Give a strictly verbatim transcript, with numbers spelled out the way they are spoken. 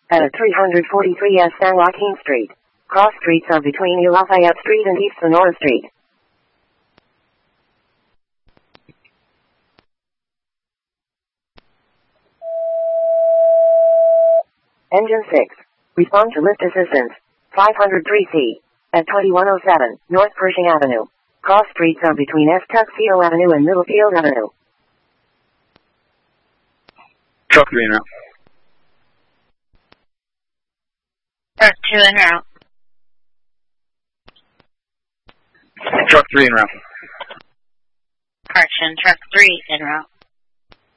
At three forty-three S San Joaquin Street. Cross streets are between E Lafayette Street and East Sonora Street. Engine six. Respond to lift assistance. five oh three C. At twenty-one oh seven North Pershing Avenue. Cross streets are between S Tuxedo Avenue and Middlefield Avenue. Truck three en route. Truck two en route. Truck three en route. Correction, truck three en route.